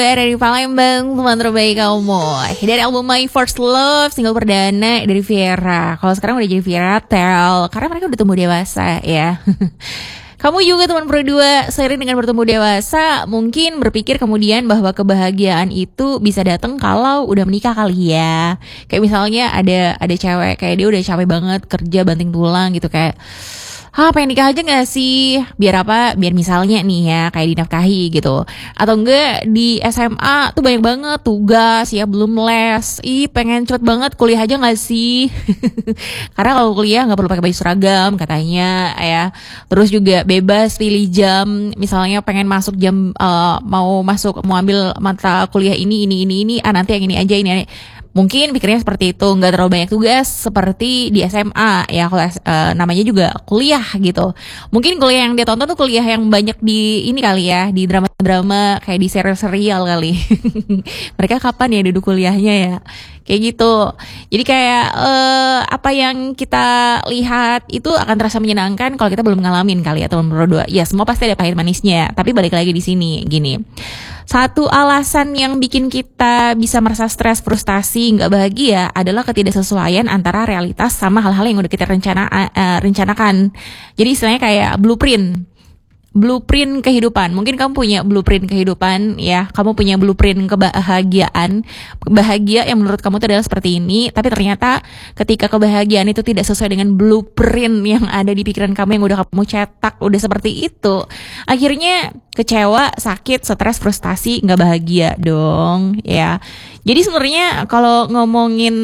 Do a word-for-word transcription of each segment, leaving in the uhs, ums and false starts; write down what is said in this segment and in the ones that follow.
Dari Palembang, teman terbaik kamu. Dari album My First Love, single perdana dari Viera. Kalau sekarang udah jadi Viera Tel, karena mereka udah tumbuh dewasa ya. Kamu juga teman berdua, seiring dengan bertumbuh dewasa, mungkin berpikir kemudian bahwa kebahagiaan itu bisa datang kalau udah menikah kali ya. Kayak misalnya ada ada cewek kayak dia udah capek banget kerja banting tulang gitu, kayak ah pengen nikah aja gak sih? Biar apa? Biar misalnya nih ya kayak dinafkahi gitu. Atau enggak di S M A tuh banyak banget tugas ya, belum les. Ih pengen cepet banget kuliah aja gak sih? Karena kalau kuliah gak perlu pakai baju seragam katanya ya. Terus juga bebas pilih jam. Misalnya pengen masuk jam uh, mau masuk mau ambil mata kuliah ini ini ini ini ah nanti yang ini aja ini, ini. Mungkin pikirnya seperti itu, nggak terlalu banyak tugas seperti di S M A ya, kalau uh, namanya juga kuliah gitu. Mungkin kuliah yang dia tonton tuh kuliah yang banyak di ini kali ya, di drama-drama kayak di serial-serial kali. Mereka kapan ya duduk kuliahnya ya? Kayak gitu. Jadi kayak uh, apa yang kita lihat itu akan terasa menyenangkan kalau kita belum ngalamin kali ya teman berdua. Ya semua pasti ada pahit manisnya, tapi balik lagi di sini gini. Satu alasan yang bikin kita bisa merasa stres, frustasi, nggak bahagia adalah ketidaksesuaian antara realitas sama hal-hal yang udah kita rencana uh, rencanakan. Jadi istilahnya kayak blueprint. Blueprint kehidupan. Mungkin kamu punya blueprint kehidupan ya. Kamu punya blueprint kebahagiaan. Bahagia yang menurut kamu itu adalah seperti ini, tapi ternyata ketika kebahagiaan itu tidak sesuai dengan blueprint yang ada di pikiran kamu yang udah kamu cetak, udah seperti itu, akhirnya kecewa, sakit, stres, frustasi, nggak bahagia dong ya. Jadi sebenarnya kalau ngomongin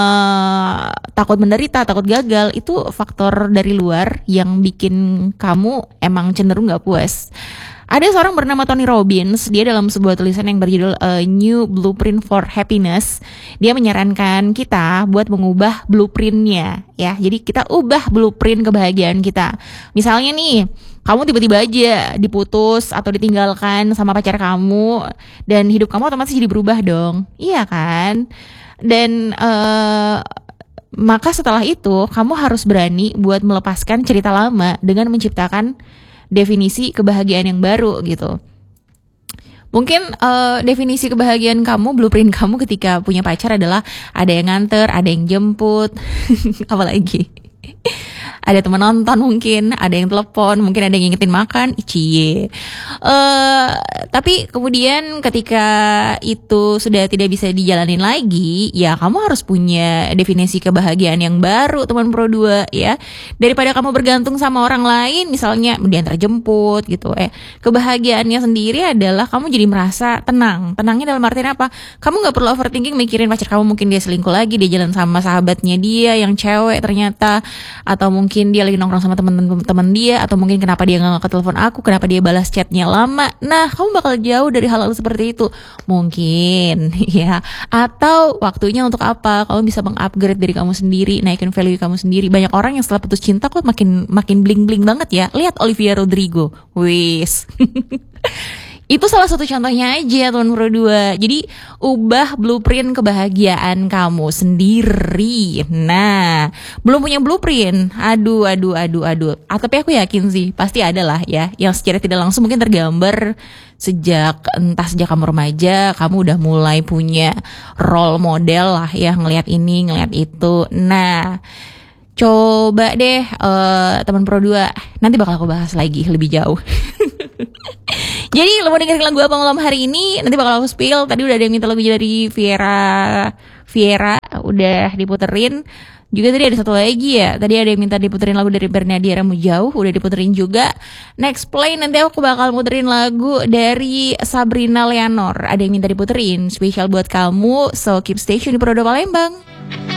uh, takut menderita, takut gagal, itu faktor dari luar yang bikin kamu emang cenderung gak puas. Ada seorang bernama Tony Robbins, dia dalam sebuah tulisan yang berjudul A New Blueprint for Happiness, dia menyarankan kita buat mengubah blueprintnya ya. Jadi kita ubah blueprint kebahagiaan kita. Misalnya nih, kamu tiba-tiba aja diputus atau ditinggalkan sama pacar kamu, dan hidup kamu otomatis jadi berubah dong, iya kan? Dan uh, maka setelah itu kamu harus berani buat melepaskan cerita lama dengan menciptakan definisi kebahagiaan yang baru gitu. Mungkin uh, definisi kebahagiaan kamu, blueprint kamu ketika punya pacar adalah ada yang nganter, ada yang jemput, apalagi ada teman nonton, mungkin ada yang telepon, mungkin ada yang ngingetin makan, cie. Uh, tapi kemudian ketika itu sudah tidak bisa dijalanin lagi, ya kamu harus punya definisi kebahagiaan yang baru, teman pro dua ya. Daripada kamu bergantung sama orang lain, misalnya diantar jemput gitu. Eh, kebahagiaannya sendiri adalah kamu jadi merasa tenang. Tenangnya dalam artian apa? Kamu nggak perlu overthinking mikirin pacar kamu mungkin dia selingkuh lagi, dia jalan sama sahabatnya dia yang cewek ternyata, atau mungkin mungkin dia lagi nongkrong sama teman-teman dia, atau mungkin kenapa dia nggak ngangkat telepon aku, kenapa dia balas chatnya lama. Nah, kamu bakal jauh dari hal-hal seperti itu mungkin ya. Atau waktunya untuk apa? Kamu bisa mengupgrade diri kamu sendiri, naikin value kamu sendiri. Banyak orang yang setelah putus cinta kok makin makin bling-bling banget ya. Lihat Olivia Rodrigo, wis. Itu salah satu contohnya aja teman pro dua. Jadi ubah blueprint kebahagiaan kamu sendiri. Nah, belum punya blueprint, aduh aduh aduh aduh ah, tapi aku yakin sih pasti ada lah ya, yang secara tidak langsung mungkin tergambar sejak entah sejak kamu remaja, kamu udah mulai punya role model lah ya, ngelihat ini ngelihat itu. Nah, coba deh uh, teman pro dua, nanti bakal aku bahas lagi lebih jauh. Jadi lo mau dengerin lagu apa malam hari ini? Nanti bakal aku spill. Tadi udah ada yang minta lagu dari Viera Viera udah diputerin. Juga tadi ada satu lagi ya, tadi ada yang minta diputerin lagu dari Bernadira Mujauh, udah diputerin juga. Next play nanti aku bakal muterin lagu dari Sabrina Leonor, ada yang minta diputerin spesial buat kamu. So keep station di Pro dua Palembang.